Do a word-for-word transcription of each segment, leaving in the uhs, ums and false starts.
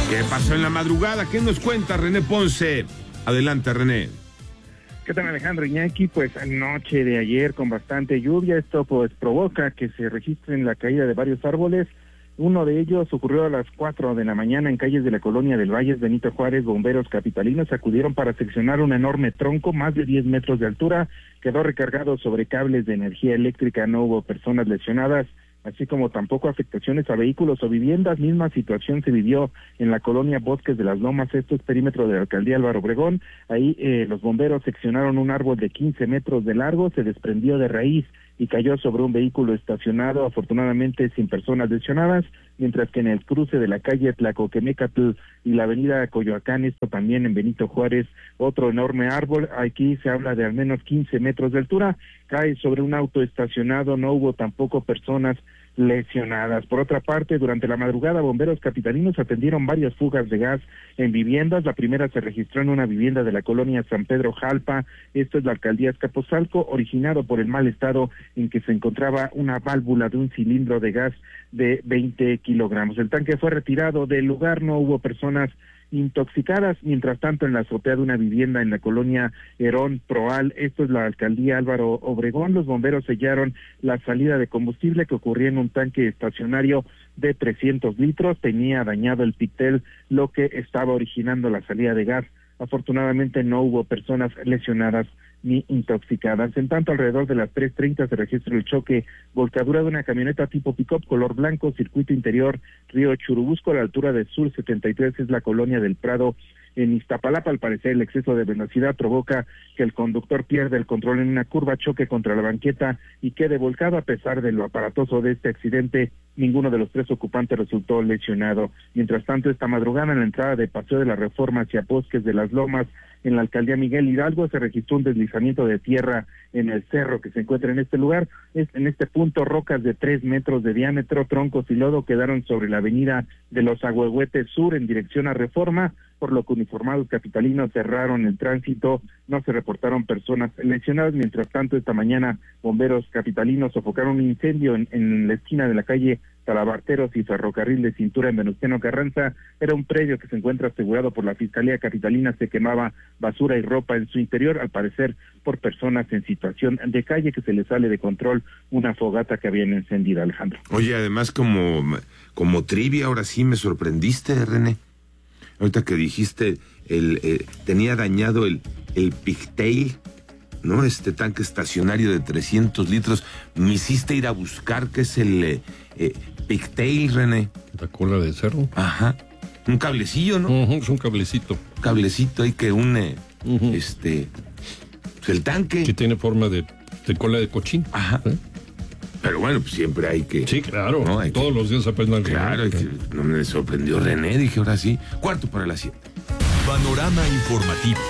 ¿Qué pasó en la madrugada? ¿Qué nos cuenta René Ponce? Adelante, René. ¿Qué tal, Alejandro Iñaki? Pues anoche de ayer con bastante lluvia, esto pues provoca que se registren la caída de varios árboles. Uno de ellos ocurrió a las cuatro de la mañana en calles de la colonia del Valle Benito Juárez. Bomberos capitalinos acudieron para seccionar un enorme tronco, más de diez metros de altura, quedó recargado sobre cables de energía eléctrica, no hubo personas lesionadas, así como tampoco afectaciones a vehículos o viviendas. Misma situación se vivió en la colonia Bosques de las Lomas, esto es perímetro de la alcaldía Álvaro Obregón. Ahí eh, los bomberos seccionaron un árbol de quince metros de largo, se desprendió de raíz y cayó sobre un vehículo estacionado, afortunadamente sin personas lesionadas, mientras que en el cruce de la calle Tlacoquemecatl y la avenida Coyoacán, esto también en Benito Juárez, otro enorme árbol, aquí se habla de al menos quince metros de altura, cae sobre un auto estacionado, no hubo tampoco personas lesionadas. Por otra parte, durante la madrugada, bomberos capitalinos atendieron varias fugas de gas en viviendas. La primera se registró en una vivienda de la colonia San Pedro Jalpa, esto es la alcaldía Azcapotzalco, originado por el mal estado en que se encontraba una válvula de un cilindro de gas de veinte kilogramos. El tanque fue retirado del lugar, no hubo personas intoxicadas. Mientras tanto, en la azotea de una vivienda en la colonia Herón Proal, esto es la alcaldía Álvaro Obregón, los bomberos sellaron la salida de combustible que ocurría en un tanque estacionario de trescientos litros, tenía dañado el pictel, lo que estaba originando la salida de gas. Afortunadamente no hubo personas lesionadas ni intoxicadas. En tanto, alrededor de las tres treinta se registra el choque, volcadura de una camioneta tipo pick-up color blanco, circuito interior, Río Churubusco, a la altura de Sur setenta y tres, es la colonia del Prado, en Iztapalapa. Al parecer, el exceso de velocidad provoca que el conductor pierda el control en una curva, choque contra la banqueta y quede volcado. A pesar de lo aparatoso de este accidente, ninguno de los tres ocupantes resultó lesionado. Mientras tanto, esta madrugada, en la entrada de Paseo de la Reforma hacia Bosques de las Lomas, en la alcaldía Miguel Hidalgo, se registró un deslizamiento de tierra en el cerro que se encuentra en este lugar. Es, en este punto, rocas de tres metros de diámetro, troncos y lodo quedaron sobre la avenida de los Agüehuetes Sur en dirección a Reforma, por lo que uniformados capitalinos cerraron el tránsito, no se reportaron personas lesionadas. Mientras tanto, esta mañana, bomberos capitalinos sofocaron un incendio en, en la esquina de la calle Talabarteros y Ferrocarril de Cintura en Venustiano Carranza. Era un predio que se encuentra asegurado por la Fiscalía Capitalina, se quemaba basura y ropa en su interior, al parecer por personas en situación de calle, que se les sale de control una fogata que habían encendido, Alejandro. Oye, además como, como trivia, ahora sí me sorprendiste, René. Ahorita que dijiste, el eh, tenía dañado el, el pigtail, ¿no? Este tanque estacionario de trescientos litros. Me hiciste ir a buscar qué es el eh, eh, pigtail, René. La cola de cerdo. Ajá. Un cablecillo, ¿no? Uh-huh, es un cablecito. Un cablecito ahí que une, uh-huh. este, pues el tanque. Que tiene forma de, de cola de cochín. Ajá. ¿Eh? Pero bueno, pues siempre hay que... Sí, claro. ¿no? Hay Todos que, los días aprendan. Claro, hay que, no me sorprendió René, dije ahora sí. Cuarto para las siete. Panorama informativo.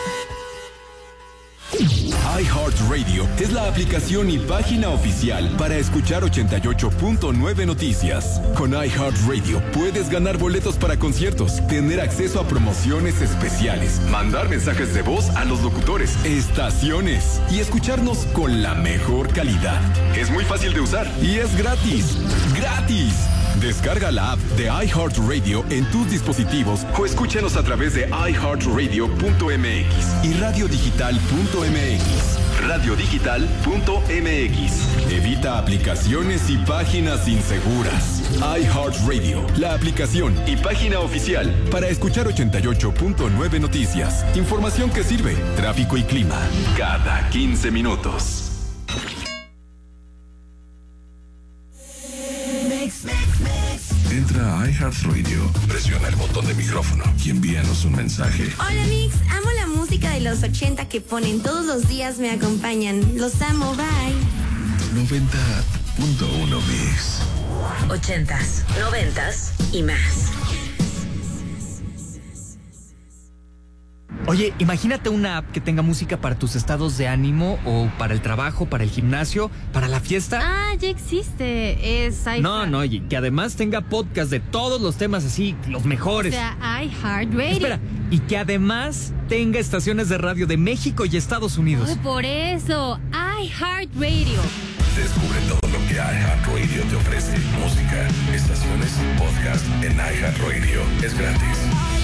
iHeartRadio es la aplicación y página oficial para escuchar ochenta y ocho punto nueve Noticias. Con iHeartRadio puedes ganar boletos para conciertos, tener acceso a promociones especiales, mandar mensajes de voz a los locutores, estaciones y escucharnos con la mejor calidad. Es muy fácil de usar y es gratis. ¡Gratis! Descarga la app de iHeartRadio en tus dispositivos o escúchanos a través de i heart radio punto m x y radio digital punto m x. radio digital punto m x. Evita aplicaciones y páginas inseguras. iHeartRadio, la aplicación y página oficial para escuchar ochenta y ocho punto nueve Noticias. Información que sirve, tráfico y clima, cada quince minutos. Entra a iHeartRadio, presiona el botón de micrófono y envíanos un mensaje. Hola Mix, amo la música de los ochenta que ponen todos los días, me acompañan. Los amo, bye. noventa punto uno Mix. Ochentas, noventas y más. Oye, imagínate una app que tenga música para tus estados de ánimo o para el trabajo, para el gimnasio, para la fiesta. Ah, ya existe. Es iHeart. No, no, y que además tenga podcast de todos los temas así, los mejores. O sea, iHeartRadio. Espera, y que además tenga estaciones de radio de México y Estados Unidos. Oh, por eso, iHeartRadio. Descubre todo lo que iHeartRadio te ofrece. Música, estaciones, podcast en iHeartRadio. Es gratis.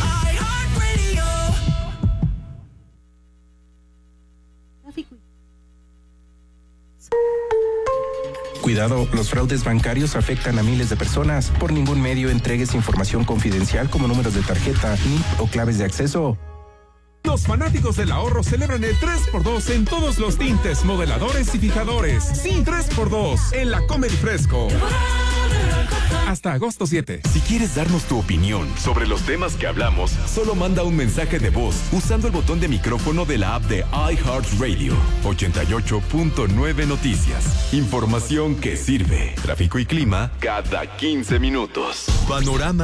Cuidado, los fraudes bancarios afectan a miles de personas. Por ningún medio entregues información confidencial como números de tarjeta, N I P o claves de acceso. Los fanáticos del ahorro celebran el tres por dos en todos los tintes, modeladores y fijadores. Sí, tres por dos en la Comedy Fresco. Hasta agosto siete. Si quieres darnos tu opinión sobre los temas que hablamos, solo manda un mensaje de voz usando el botón de micrófono de la app de iHeartRadio. ochenta y ocho punto nueve Noticias. Información que sirve. Tráfico y clima cada quince minutos. Panorama